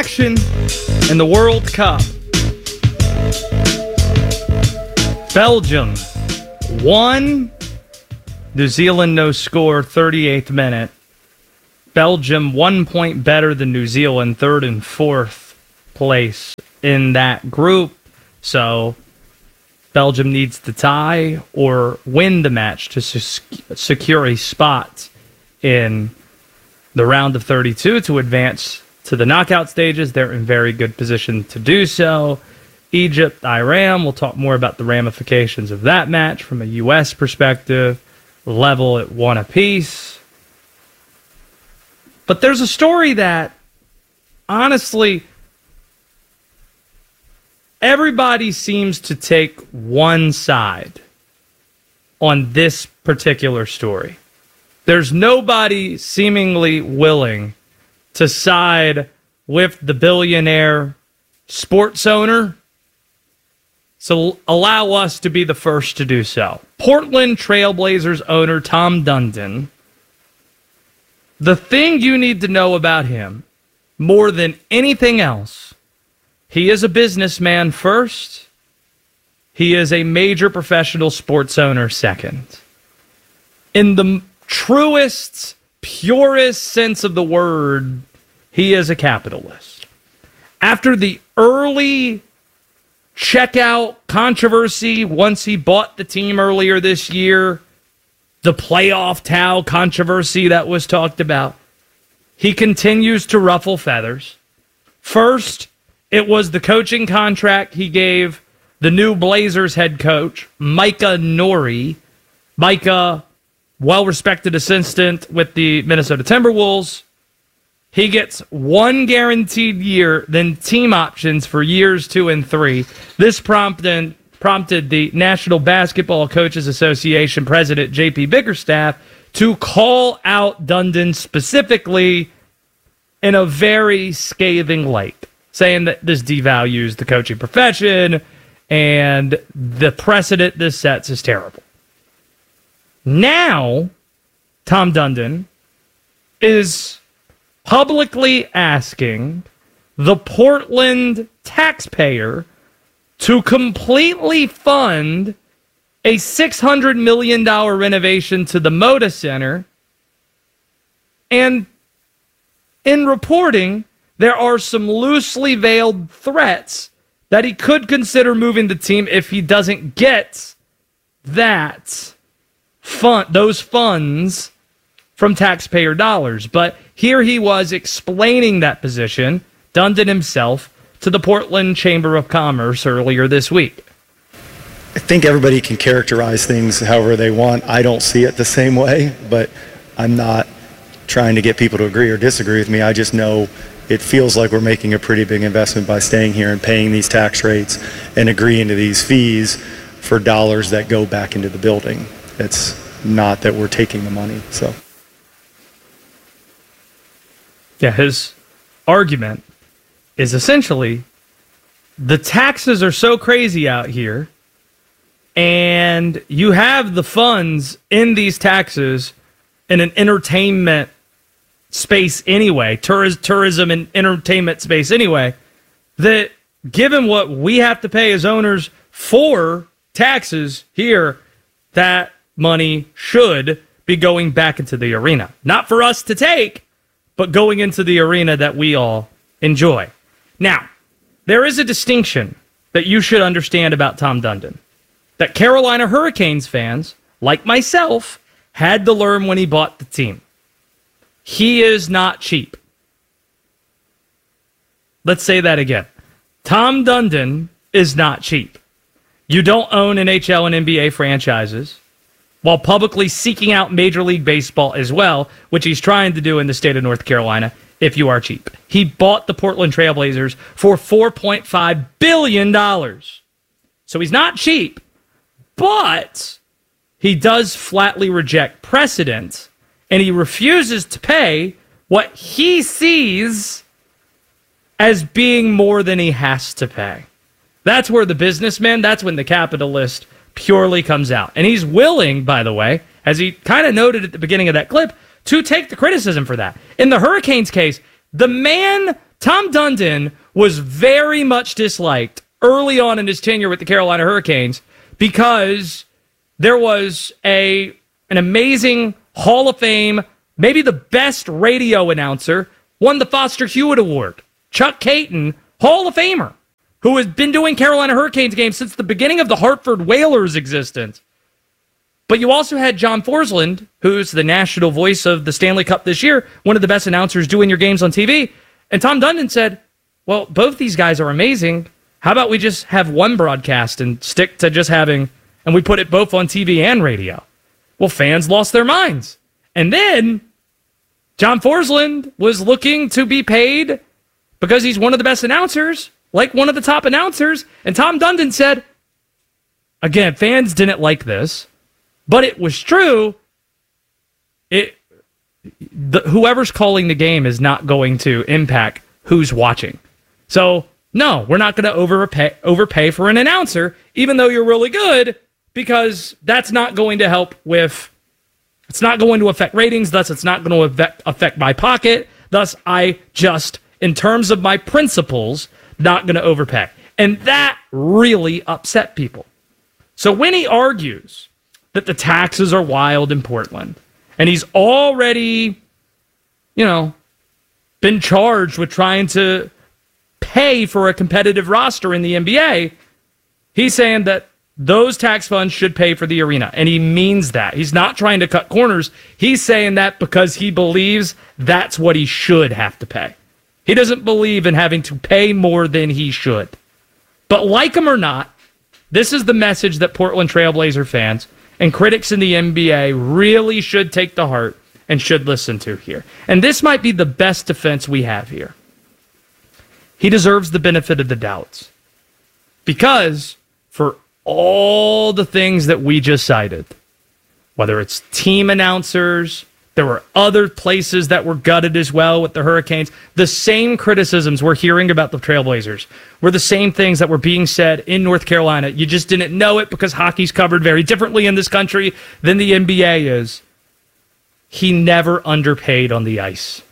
action in the World Cup. Belgium won. New Zealand no score, 38th minute. Belgium 1 point better than New Zealand, third and fourth place in that group. So Belgium needs to tie or win the match to secure a spot in the round of 32 to advance to the knockout stages. They're in very good position to do so. Egypt, Iran, we'll talk more about the ramifications of that match from a U.S. perspective. Level at 1 apiece. But there's a story that, honestly, everybody seems to take one side on this particular story. There's nobody seemingly willing to side with the billionaire sports owner. So allow us to be the first to do so. Portland Trail Blazers owner Tom Dundon. The thing you need to know about him, more than anything else, he is a businessman first. He is a major professional sports owner second. In the truest, purest sense of the word, he is a capitalist. After the early checkout controversy, once he bought the team earlier this year, the playoff towel controversy that was talked about, he continues to ruffle feathers. First, it was the coaching contract he gave the new Blazers head coach, Micah Nori. Micah, well-respected assistant with the Minnesota Timberwolves. He gets one guaranteed year, then team options for years 2 and 3. This prompted the National Basketball Coaches Association president, J.P. Bickerstaff, to call out Dundon specifically in a very scathing light, saying that this devalues the coaching profession and the precedent this sets is terrible. Now, Tom Dundon is publicly asking the Portland taxpayer to completely fund a $600 million renovation to the Moda Center. And in reporting, there are some loosely veiled threats that he could consider moving the team if he doesn't get those funds from taxpayer dollars. But here he was explaining that position, Dundon himself, to the Portland Chamber of Commerce earlier this week. I think everybody can characterize things however they want. I don't see it the same way, but I'm not trying to get people to agree or disagree with me. I just know it feels like we're making a pretty big investment by staying here and paying these tax rates and agreeing to these fees for dollars that go back into the building. It's not that we're taking the money. So, yeah, his argument is essentially the taxes are so crazy out here, and you have the funds in these taxes in an entertainment space anyway, tourism and entertainment space anyway, that given what we have to pay as owners for taxes here, that money should be going back into the arena. Not for us to take, but going into the arena that we all enjoy. Now, there is a distinction that you should understand about Tom Dundon that Carolina Hurricanes fans, like myself, had to learn when he bought the team. He is not cheap. Let's say that again. Tom Dundon is not cheap. You don't own NHL and NBA franchises while publicly seeking out Major League Baseball as well, which he's trying to do in the state of North Carolina, if you are cheap. He bought the Portland Trail Blazers for $4.5 billion. So he's not cheap, but he does flatly reject precedent, and he refuses to pay what he sees as being more than he has to pay. That's where the businessman, that's when the capitalist purely comes out. And he's willing, by the way, as he kind of noted at the beginning of that clip, to take the criticism for that. In the Hurricanes case, the man Tom Dundon was very much disliked early on in his tenure with the Carolina Hurricanes because there was an amazing Hall of Fame, maybe the best radio announcer, won the Foster Hewitt Award. Chuck Caton, Hall of Famer, who has been doing Carolina Hurricanes games since the beginning of the Hartford Whalers' existence. But you also had John Forsland, who's the national voice of the Stanley Cup this year, one of the best announcers doing your games on TV. And Tom Dundon said, well, both these guys are amazing. How about we just have one broadcast and stick to just having, and we put it both on TV and radio? Well, fans lost their minds. And then John Forsland was looking to be paid because he's one of the best announcers, like one of the top announcers. And Tom Dundon said, again, fans didn't like this, but it was true. Whoever's calling the game is not going to impact who's watching. So, no, we're not going to overpay for an announcer, even though you're really good, because that's not going to help with, it's not going to affect ratings, thus it's not going to affect my pocket, thus I just, in terms of my principles, not going to overpay. And that really upset people. So when he argues that the taxes are wild in Portland, and he's already, been charged with trying to pay for a competitive roster in the NBA, he's saying that those tax funds should pay for the arena. And he means that. He's not trying to cut corners. He's saying that because he believes that's what he should have to pay. He doesn't believe in having to pay more than he should. But like him or not, this is the message that Portland Trailblazer fans and critics in the NBA really should take to heart and should listen to here. And this might be the best defense we have here. He deserves the benefit of the doubts. Because for all the things that we just cited, whether it's team announcers, there were other places that were gutted as well with the Hurricanes, the same criticisms we're hearing about the Trailblazers were the same things that were being said in North Carolina. You just didn't know it because hockey's covered very differently in this country than the NBA is. He never underpaid on the ice.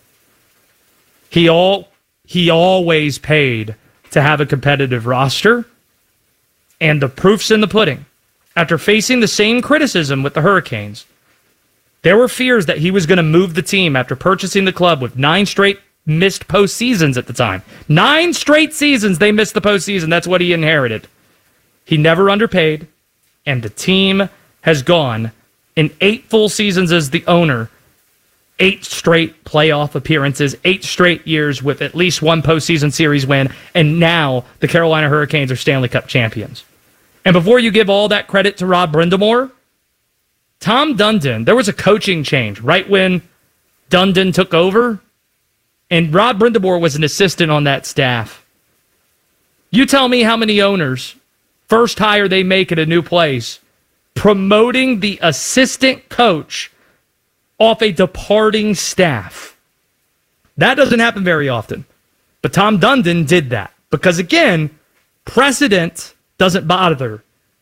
He always paid to have a competitive roster, and the proof's in the pudding. After facing the same criticism with the Hurricanes, there were fears that he was going to move the team after purchasing the club with 9 straight missed postseasons at the time. 9 straight seasons they missed the postseason. That's what he inherited. He never underpaid, and the team has gone in 8 full seasons as the owner, 8 straight playoff appearances, 8 straight years with at least one postseason series win, and now the Carolina Hurricanes are Stanley Cup champions. And before you give all that credit to Rob Brind'Amour, Tom Dundon, there was a coaching change right when Dundon took over, and Rob Brind'Amour was an assistant on that staff. You tell me how many owners, first hire they make at a new place, promoting the assistant coach off a departing staff. That doesn't happen very often. But Tom Dundon did that. Because again, precedent doesn't matter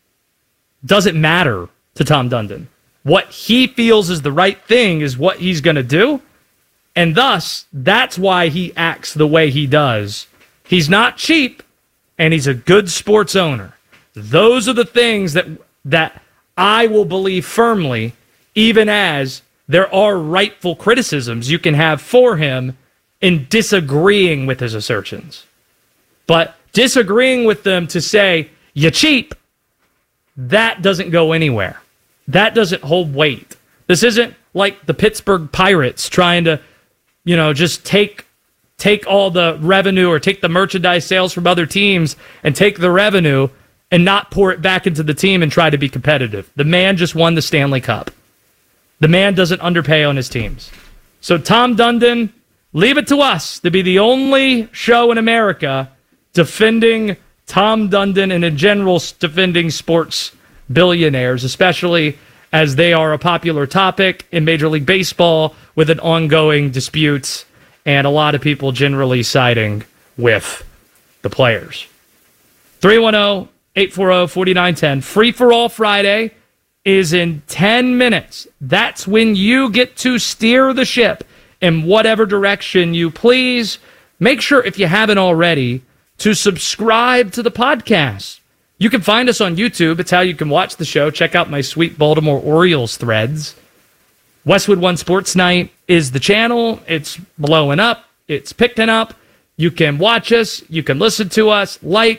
to Tom Dundon. What he feels is the right thing is what he's going to do. And thus, that's why he acts the way he does. He's not cheap, and he's a good sports owner. Those are the things that I will believe firmly, even as there are rightful criticisms you can have for him in disagreeing with his assertions. But disagreeing with them to say, you're cheap, that doesn't go anywhere. That doesn't hold weight. This isn't like the Pittsburgh Pirates trying to, just take all the revenue or take the merchandise sales from other teams and take the revenue and not pour it back into the team and try to be competitive. The man just won the Stanley Cup. The man doesn't underpay on his teams. So Tom Dundon, leave it to us to be the only show in America defending Tom Dundon and in general defending sports billionaires, especially as they are a popular topic in Major League Baseball with an ongoing dispute and a lot of people generally siding with the players. 310-840-4910. Free for All Friday is in 10 minutes. That's when you get to steer the ship in whatever direction you please. make sure, if you haven't already, to subscribe to the podcast. You can find us on YouTube. It's how you can watch the show. Check out my sweet Baltimore Orioles threads. Westwood One Sports Night is the channel. It's blowing up. It's picking up. You can watch us. You can listen to us. Like,